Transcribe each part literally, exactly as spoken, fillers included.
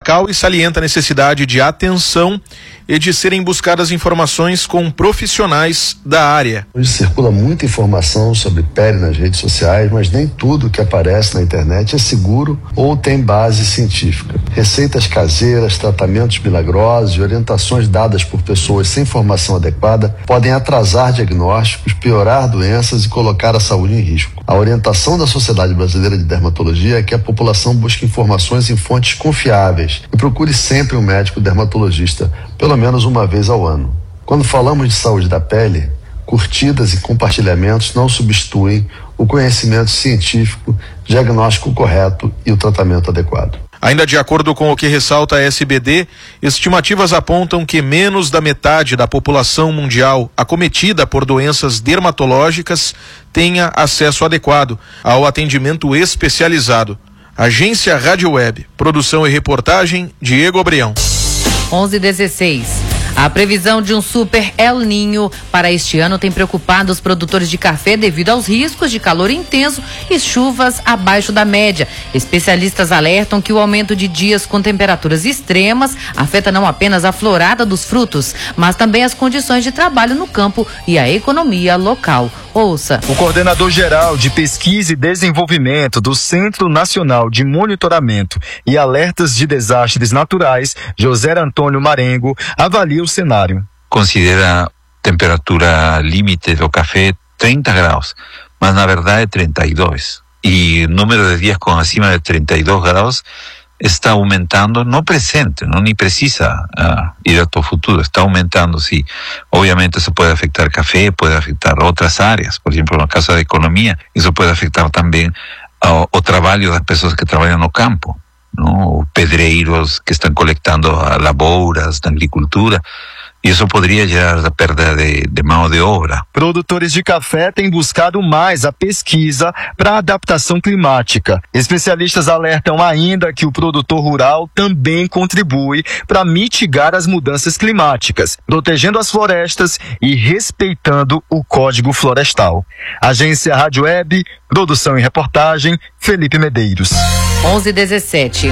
local e salienta a necessidade de atenção e de serem buscadas informações com profissionais da área. Hoje circula muita informação sobre pele nas redes sociais, mas nem tudo que aparece na internet é seguro ou tem base científica. Receitas caseiras, tratamentos milagrosos e orientações dadas por pessoas sem formação adequada podem atrasar diagnósticos, piorar doenças e colocar a saúde em risco. A orientação da Sociedade Brasileira de Dermatologia é que a população busque informações em fontes confiáveis e procure sempre um médico dermatologista, pelo menos uma vez ao ano. Quando falamos de saúde da pele, curtidas e compartilhamentos não substituem o conhecimento científico, diagnóstico correto e o tratamento adequado. Ainda de acordo com o que ressalta a S B D, estimativas apontam que menos da metade da população mundial acometida por doenças dermatológicas tenha acesso adequado ao atendimento especializado. Agência Rádio Web, produção e reportagem, Diego Abrião. onze e dezesseis. A previsão de um super El Niño para este ano tem preocupado os produtores de café devido aos riscos de calor intenso e chuvas abaixo da média. Especialistas alertam que o aumento de dias com temperaturas extremas afeta não apenas a florada dos frutos, mas também as condições de trabalho no campo e a economia local. Ouça. O coordenador-geral de Pesquisa e Desenvolvimento do Centro Nacional de Monitoramento e Alertas de Desastres Naturais, José Antônio Marengo, avalia o cenário. Considera temperatura limite do café trinta graus, mas na verdade é trinta e dois. E o número de dias com acima de trinta e dois graus está aumentando no presente, não nem precisa uh, ir ao futuro, está aumentando, sim. Obviamente isso pode afetar café, pode afetar outras áreas, por exemplo, no caso da economia, isso pode afetar também uh, o trabalho das pessoas que trabalham no campo, não? Pedreiros que estão coletando lavouras da agricultura. Isso poderia gerar a perda de, de mão de obra. Produtores de café têm buscado mais a pesquisa para a adaptação climática. Especialistas alertam ainda que o produtor rural também contribui para mitigar as mudanças climáticas, protegendo as florestas e respeitando o Código Florestal. Agência Rádio Web, produção e reportagem, Felipe Medeiros. onze e dezessete.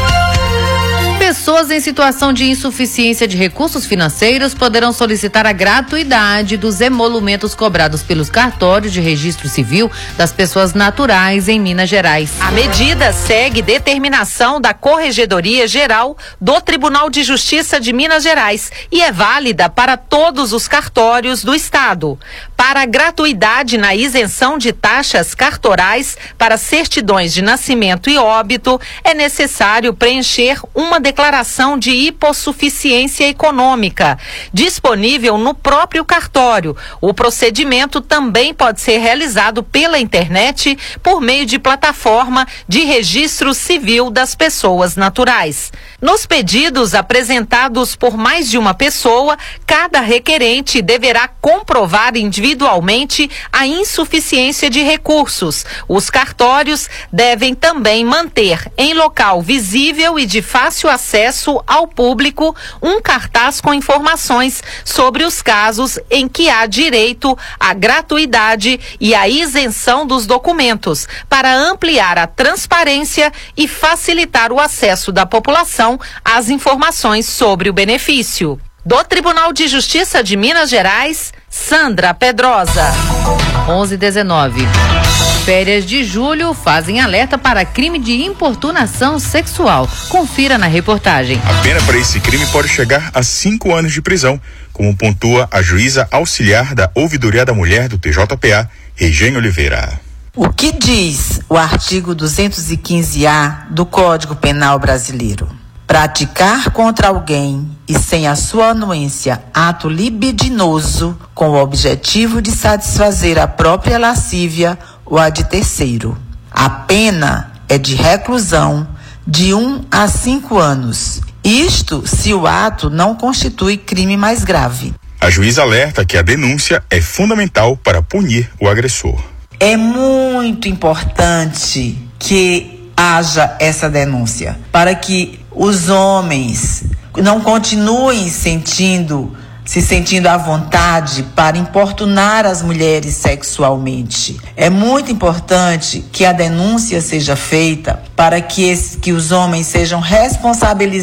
Pessoas em situação de insuficiência de recursos financeiros poderão solicitar a gratuidade dos emolumentos cobrados pelos cartórios de registro civil das pessoas naturais em Minas Gerais. A medida segue determinação da Corregedoria Geral do Tribunal de Justiça de Minas Gerais e é válida para todos os cartórios do estado. Para a gratuidade na isenção de taxas cartorais para certidões de nascimento e óbito, é necessário preencher uma declaração de hipossuficiência econômica, disponível no próprio cartório. O procedimento também pode ser realizado pela internet por meio de plataforma de registro civil das pessoas naturais. Nos pedidos apresentados por mais de uma pessoa, cada requerente deverá comprovar individualmente a insuficiência de recursos. Os cartórios devem também manter em local visível e de fácil acesso ao público um cartaz com informações sobre os casos em que há direito à gratuidade e à isenção dos documentos, para ampliar a transparência e facilitar o acesso da população às informações sobre o benefício. Do Tribunal de Justiça de Minas Gerais, Sandra Pedrosa. onze e dezenove. Férias de julho fazem alerta para crime de importunação sexual. Confira na reportagem. A pena para esse crime pode chegar a cinco anos de prisão, como pontua a juíza auxiliar da Ouvidoria da Mulher do T J P A, Regiane Oliveira. O que diz o artigo duzentos e quinze A do Código Penal Brasileiro? Praticar contra alguém e sem a sua anuência ato libidinoso com o objetivo de satisfazer a própria lascívia ou a de terceiro. A pena é de reclusão de um a cinco anos. Isto se o ato não constitui crime mais grave. A juíza alerta que a denúncia é fundamental para punir o agressor. É muito importante que haja essa denúncia para que os homens não continuem sentindo, se sentindo à vontade para importunar as mulheres sexualmente. É muito importante que a denúncia seja feita para que, esse, que os homens sejam responsabilizados